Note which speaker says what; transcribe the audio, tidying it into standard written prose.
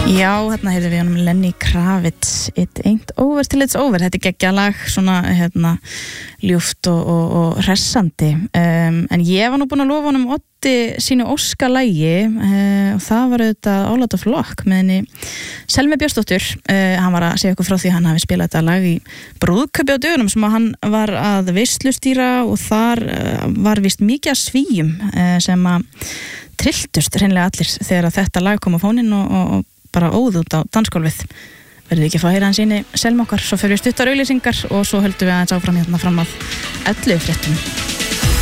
Speaker 1: Já, hérna heyrðum við honum Lenny Kravitz It Ain't Over Till It's Over. Þetta geggjalag, svona ljúft og hressandi. En ég var nú búin að lofa honum Oddi sínu óskalægi og það var auðvitað All Out of Luck með henni Selmu Björnsdóttur. Hann var að segja okkur frá því að hann hafi spilað þetta lag í brúðkaupi á dögunum sem að hann var að veislustýra og þar var víst mikið af svíum sem að trilltust hreinlega allir þegar þetta lag kom á fóninn og bara óð út á dansgólfið. Verðum við ekki að fá að heyra hans inni Selmu okkar, svo fyrir við stuttar auglýsingar og svo höldum við aðeins áfram hérna fram að 11 fréttum.